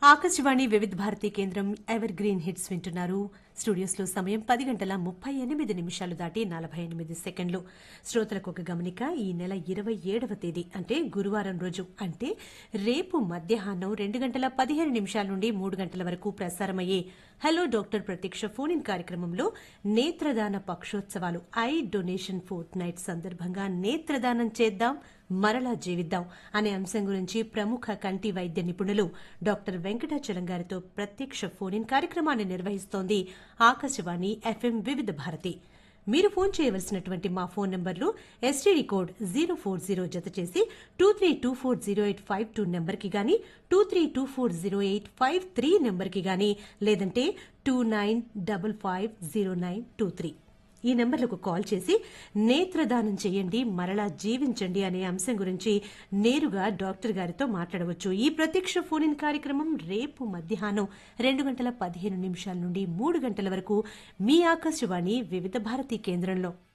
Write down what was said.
ఆకాశవాణి వివిధ భారతి కేంద్రం ever green hits వింటున్నారు. స్టూడియోస్లో సమయం 10:38 దాటి 48 సెకండ్లు. శ్రోతలకు ఒక గమనిక. ఈ నెల 27వ తేదీ అంటే గురువారం రోజు అంటే రేపు మధ్యాహ్నం 2:15 నుండి 3 గంటల వరకు ప్రసారమయ్యే హలో డాక్టర్ ప్రత్యక్ష ఫోన్ ఇన్ కార్యక్రమంలో నేత్రదాన పక్షోత్సవాలు ఐ డొనేషన్ ఫోర్త్ నైట్ సందర్భంగా నేత్రదానం చేద్దాం మరలా జీవిద్దాం అనే అంశం గురించి ప్రముఖ కంటి వైద్య నిపుణులు డాక్టర్ వెంకటాచలం గారితో ప్రత్యక్ష ఫోన్ ఇన్ కార్యక్రమాన్ని నిర్వహిస్తోంది ఆకాశవాణి ఎఫ్ఎం వివిధ భారతి. మీరు ఫోన్ చేయవలసినటువంటి మా ఫోన్ నంబర్లు ఎస్టీడీ కోడ్ 040 జత చేసి 23240852 నెంబర్కి గాని 23240853 నెంబర్కి గాని లేదంటే 29550923 ఈ నెంబర్లకు కాల్ చేసి నేత్రదానం చేయండి మరలా జీవించండి అనే అంశం గురించి నేరుగా డాక్టర్ గారితో మాట్లాడవచ్చు. ఈ ప్రత్యక్ష ఫోన్ ఇన్ కార్యక్రమం రేపు మధ్యాహ్నం 2:15 నుండి 3 గంటల వరకు మీ ఆకాశవాణి వివిధ భారతి కేంద్రంలో.